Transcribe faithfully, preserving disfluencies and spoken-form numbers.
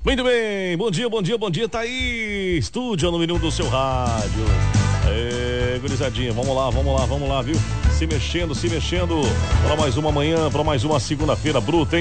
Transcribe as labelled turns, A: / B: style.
A: Muito bem, bom dia, bom dia, bom dia, tá aí, estúdio número um do seu rádio. É, gurizadinha, vamos lá, vamos lá, vamos lá, viu? Se mexendo, se mexendo, para mais uma manhã, para mais uma segunda-feira bruta, hein?